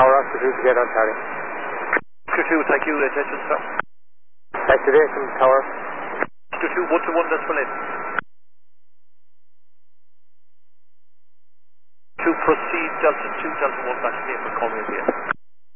Tower, Oscar 2 to get Ontario. Oscar 2, thank you, attention, sir. Activation, Tower. Oscar 2, 121 decimal 8. To proceed, Delta 2, Delta 1 back to the airport, call me at the end.